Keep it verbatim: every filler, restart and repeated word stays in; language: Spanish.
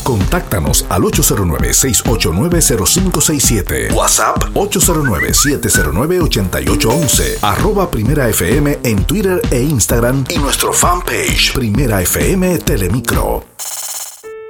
Contáctanos al ocho cero nueve, seis ocho nueve, cero cinco seis siete. WhatsApp ocho cero nueve, siete cero nueve, ocho ocho uno uno. Arroba Primera F M en Twitter e Instagram y nuestro fanpage Primera F M Telemicro.